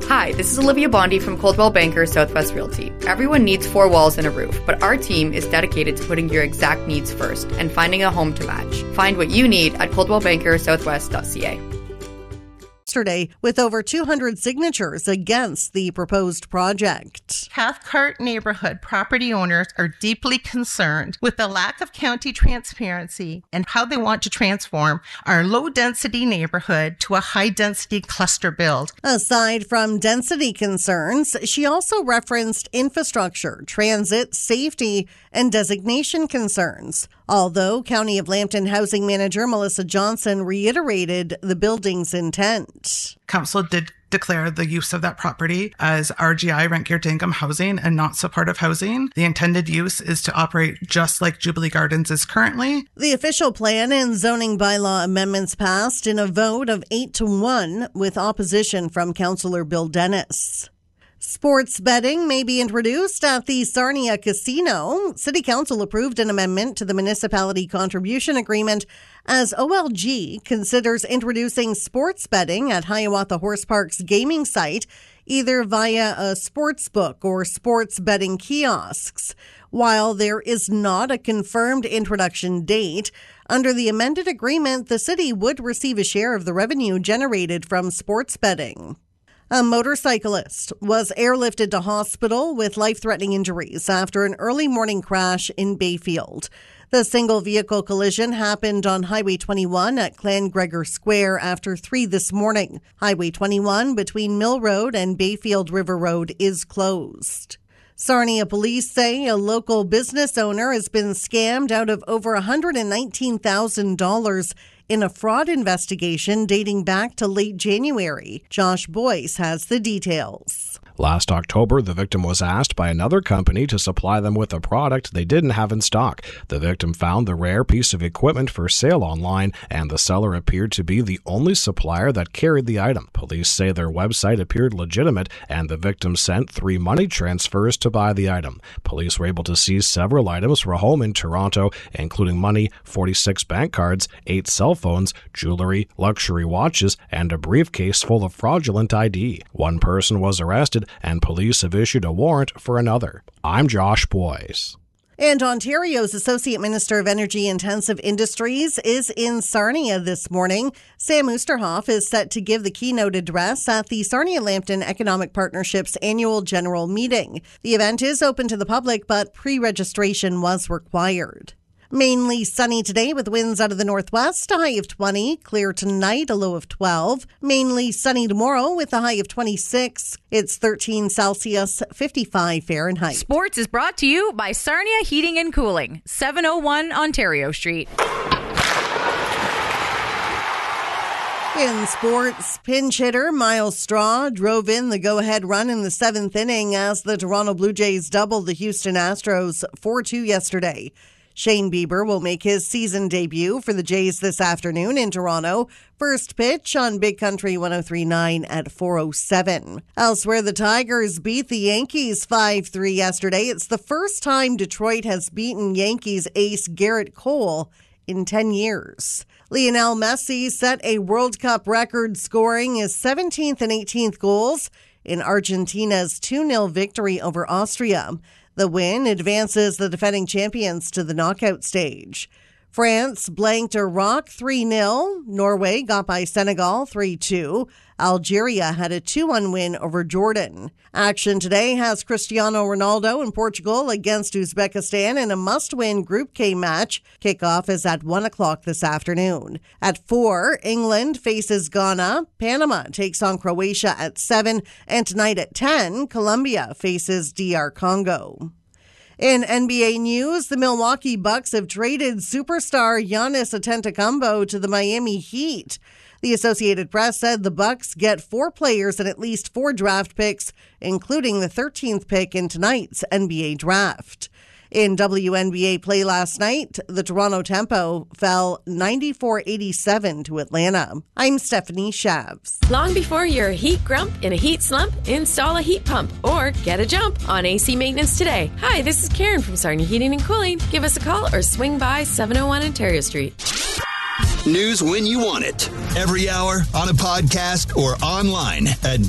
Hi, this is Olivia Bondi from Coldwell Banker Southwest Realty. Everyone needs 4 walls and a roof, but our team is dedicated to putting your exact needs first and finding a home to match. Find what you need at coldwellbankersouthwest.ca. Yesterday, with over 200 signatures against the proposed project. Cathcart neighborhood property owners are deeply concerned with the lack of county transparency and how they want to transform our low-density neighborhood to a high-density cluster build. Aside from density concerns, she also referenced infrastructure, transit, safety, and designation concerns. Although County of Lambton Housing Manager Melissa Johnson reiterated the building's intent. Council did declare the use of that property as RGI, Rent Geared to Income housing, and not supportive housing. The intended use is to operate just like Jubilee Gardens is currently. The official plan and zoning bylaw amendments passed in a vote of 8-1 with opposition from Councillor Bill Dennis. Sports betting may be introduced at the Sarnia Casino. City Council approved an amendment to the municipality contribution agreement as OLG considers introducing sports betting at Hiawatha Horse Park's gaming site, either via a sports book or sports betting kiosks. While there is not a confirmed introduction date, under the amended agreement, the city would receive a share of the revenue generated from sports betting. A motorcyclist was airlifted to hospital with life-threatening injuries after an early morning crash in Bayfield. The single-vehicle collision happened on Highway 21 at Clan-Gregor Square after 3 this morning. Highway 21 between Mill Road and Bayfield River Road is closed. Sarnia police say a local business owner has been scammed out of over $119,000 in a fraud investigation dating back to late January. Josh Boyce has the details. Last October, the victim was asked by another company to supply them with a product they didn't have in stock. The victim found the rare piece of equipment for sale online, and the seller appeared to be the only supplier that carried the item. Police say their website appeared legitimate, and the victim sent 3 money transfers to buy the item. Police were able to seize several items from a home in Toronto, including money, 46 bank cards, 8 cell phones, jewelry, luxury watches, and a briefcase full of fraudulent ID. One person was arrested, and police have issued a warrant for another. I'm Josh Boyce. And Ontario's Associate Minister of Energy Intensive Industries is in Sarnia this morning. Sam Oosterhoff is set to give the keynote address at the Sarnia-Lambton Economic Partnership's annual general meeting. The event is open to the public, but pre-registration was required. Mainly sunny today with winds out of the northwest, a high of 20. Clear tonight, a low of 12. Mainly sunny tomorrow with a high of 26. It's 13 Celsius, 55 Fahrenheit. Sports is brought to you by Sarnia Heating and Cooling, 701 Ontario Street. In sports, pinch hitter Miles Straw drove in the go-ahead run in the 7th inning as the Toronto Blue Jays doubled the Houston Astros 4-2 yesterday. Shane Bieber will make his season debut for the Jays this afternoon in Toronto. First pitch on Big Country 103.9 at 4:07. Elsewhere, the Tigers beat the Yankees 5-3 yesterday. It's the first time Detroit has beaten Yankees ace Garrett Cole in 10 years. Lionel Messi set a World Cup record, scoring his 17th and 18th goals in Argentina's 2-0 victory over Austria. The win advances the defending champions to the knockout stage. France blanked Iraq 3-0. Norway got by Senegal 3-2. Algeria had a 2-1 win over Jordan. Action today has Cristiano Ronaldo in Portugal against Uzbekistan in a must-win Group K match. Kickoff is at 1 o'clock this afternoon. At 4, England faces Ghana. Panama takes on Croatia at 7. And tonight at 10, Colombia faces DR Congo. In NBA news, the Milwaukee Bucks have traded superstar Giannis Antetokounmpo to the Miami Heat. The Associated Press said the Bucks get 4 players and at least 4 draft picks, including the 13th pick in tonight's NBA draft. In WNBA play last night, the Toronto Tempo fell 94-87 to Atlanta. I'm Stephanie Shavs. Long before you're a heat grump in a heat slump, install a heat pump or get a jump on AC maintenance today. Hi, this is Karen from Sarnia Heating and Cooling. Give us a call or swing by 701 Ontario Street. News when you want it. Every hour on a podcast or online at